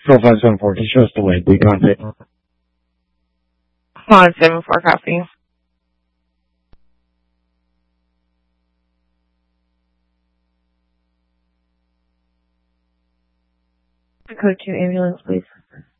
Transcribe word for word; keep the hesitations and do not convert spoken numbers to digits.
Four five seven four. Can you show us the way? We contact. Hold on, seven four copy. Code two ambulance, please.